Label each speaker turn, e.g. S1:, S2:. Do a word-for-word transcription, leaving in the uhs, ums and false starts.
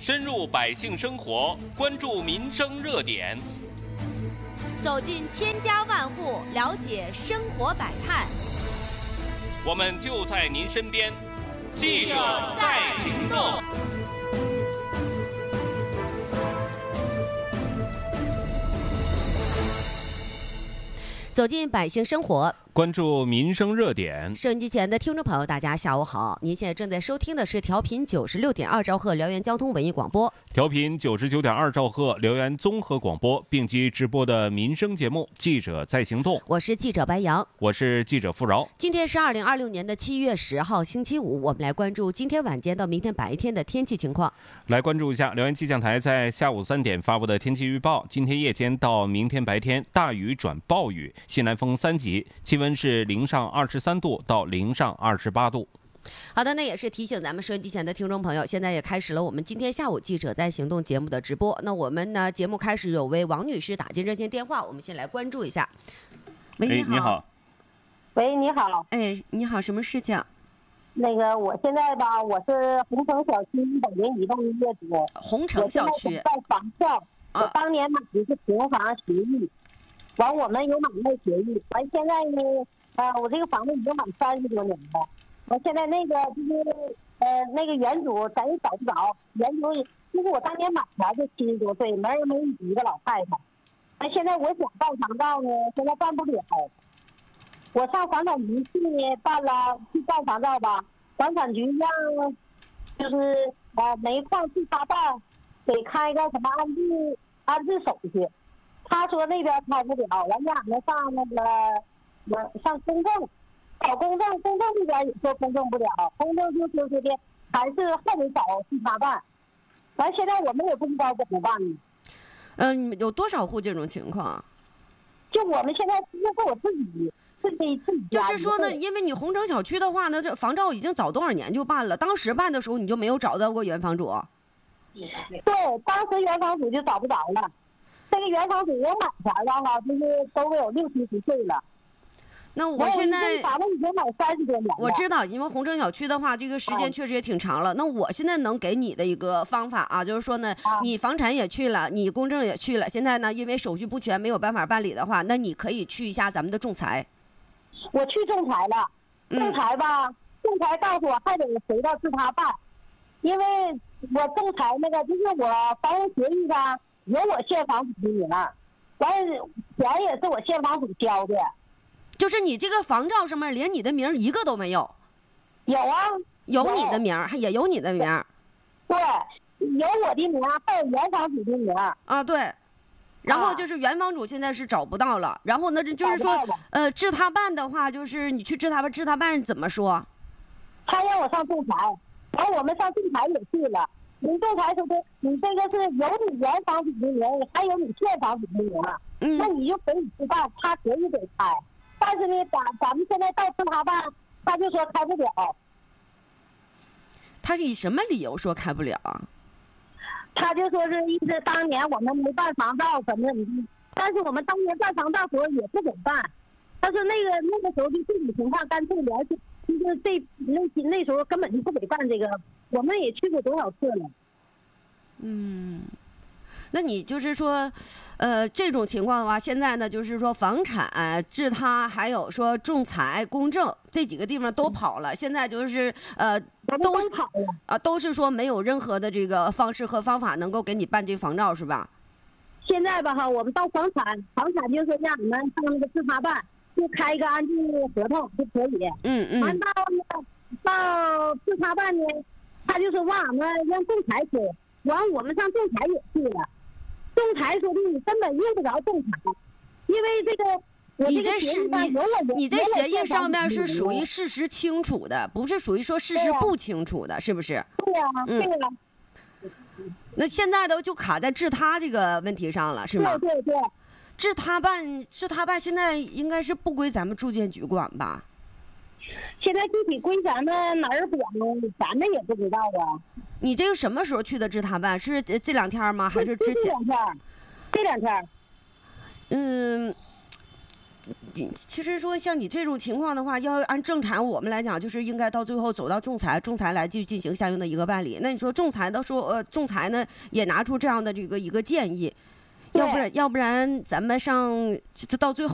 S1: 深入百姓生活，关注民生热点，
S2: 走进千家万户，了解生活百态。
S1: 我们就在您身边，记者在行动。
S2: 走进百姓生活，
S1: 关注民生热点。
S2: 收音机前的听众朋友，大家下午好！您现在正在收听的是调频九十六点二兆赫辽源交通文艺广播，
S1: 调频九十九点二兆赫辽源综合广播并机直播的民生节目《记者在行动》。
S2: 我是记者白杨，
S1: 我是记者付饶。
S2: 今天是二零二六年的七月十号，星期五。我们来关注今天晚间到明天白天的天气情况。
S1: 来关注一下辽源气象台在下午三点发布的天气预报：今天夜间到明天白天，大雨转暴雨，西南风三级，气温是零上二十三度到零上二十八度。
S2: 好的，那也是提醒咱们收音机前的听众朋友，现在也开始了我们今天下午记者在行动节目的直播。那我们呢，节目开始有位王女士打进热线电话，我们先来关注一下。喂，你好。
S1: 哎，你好。
S3: 喂，你好。
S2: 哎，你好，什么事情？
S3: 那个，我现在吧，我是红城小区一百零一栋的业主。
S2: 红城小区。
S3: 在房票，
S2: 啊、
S3: 我当年买的是平房协议，完我们有买卖协议，完现在呢，呃，我这个房子已经满三十多年了。我现在那个就是呃那个原主咱也找不着，原主就是我当年买来就七十多岁，没人没一个老太太。那现在我想办房照呢，现在办不了。我上房产局去呢办了，去办房照吧，房产局让就是呃煤矿去他办，得开个什么安置安置手续。他说那边开不了，完让俺们上那个上公证。找公证，公证这边也说公证不了，公证就说是的，还是还得找去他办。完，现在我们也不知道怎么办呢。
S2: 嗯、呃，有多少户这种情况？
S3: 就我们现在就是我自己自己自己家。
S2: 就是说呢，因为你红城小区的话呢，这房照已经早多少年就办了，当时办的时候你就没有找到过原房主。
S3: 对，当时原房主就找不着了。这个原房主我买前了哈，就是都有六七十岁了。
S2: 那我现在
S3: 房子已经买三十多年了。
S2: 我知道，因为红城小区的话，这个时间确实也挺长了。啊、那我现在能给你的一个方法啊，就是说呢，
S3: 啊、
S2: 你房产也去了，你公证也去了，现在呢，因为手续不全，没有办法办理的话，那你可以去一下咱们的仲裁。
S3: 我去仲裁了，仲裁吧，嗯、仲裁告诉我还得回到自他办，因为我仲裁那个就是我房屋协议上有我现房主的名，完钱也是我现房主交的。
S2: 就是你这个房照上面连你的名一个都没有。
S3: 有啊，
S2: 有你的名还也有你的名。
S3: 对，有我的名，还有原房主的名。
S2: 啊，对。然后就是原房主现在是找不到了，啊、然后呢，这就是说，呃，治他办的话，就是你去治他办，治他办怎么说？
S3: 他让我上仲裁，然后我们上仲裁也去了。你仲裁说的，你这个是有你原房主的名，还有你现房主的名，嗯，那你就可以去办，他可以给开。但是呢，咱咱们现在到治他办，他就说开不了。
S2: 他是以什么理由说开不了？
S3: 他就说是意思当年我们没办房照怎么怎么地，但是我们当年办房照时候也不给办。但是那个那个时候的具体情况干脆联系，就是这那那时候根本就不给办这个，我们也去过多少次了。
S2: 嗯。那你就是说，呃，这种情况的话，现在呢，就是说房产、治他，还有说仲裁、公证这几个地方都跑了。现在就是呃，
S3: 都跑了
S2: 啊，都是说没有任何的这个方式和方法能够给你办这个房照，是吧？
S3: 现在吧哈，我们到房产，房产就说让你们上那个治他办，就开一个安置合同就可以。
S2: 嗯嗯。
S3: 完到到治他办呢，他就说让俺们让仲裁去，完我们上仲裁也去了。仲裁说的你根本用不着仲裁，因为这个
S2: 你这是你你这协议上面是属于事实清楚的，不是属于说事实不清楚的，是不是？
S3: 对呀，对呀。
S2: 那现在都就卡在治他这个问题上了，是吗？
S3: 对对对。
S2: 治他办治他办现在应该是不归咱们住建局管吧？
S3: 现在具体归咱们哪儿管呢？咱们也不知道啊。
S2: 你这个什么时候去的治他办？是这两天吗？还是之前？
S3: 这两天，这两天。
S2: 嗯， 其实说像你这种情况的话，要按正常我们来讲，就是应该到最后走到仲裁，仲裁来去进行相应的一个办理。那你说仲裁的说，呃，仲裁呢也拿出这样的这个一个建议，要不然要不然咱们上到最后。